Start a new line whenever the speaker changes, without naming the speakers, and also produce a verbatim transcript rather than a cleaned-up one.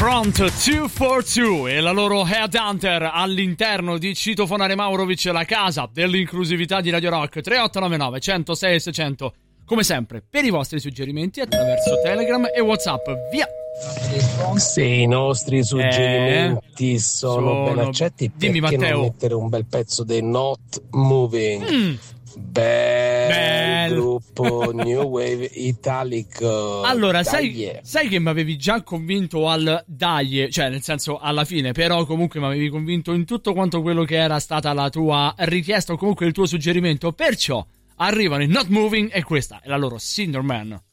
Front duecentoquarantadue e la loro Headhunter all'interno di Citofonare Maurovic, la casa dell'inclusività di Radio Rock. Tre otto nove nove, uno zero sei, seicento, come sempre per i vostri suggerimenti attraverso Telegram e WhatsApp. Via!
Se i nostri suggerimenti
eh,
sono,
sono
ben accetti,
dimmi,
perché
Matteo.
non mettere un bel pezzo dei Not Moving?
Mm.
Bel,
Bel
gruppo New Wave Italico.
Allora,
Dai,
sai,
yeah.
sai che mi avevi già convinto al dai, cioè nel senso alla fine, però comunque mi avevi convinto in tutto quanto quello che era stata la tua richiesta o comunque il tuo suggerimento, perciò arrivano i Not Moving e questa è la loro Cinder Man.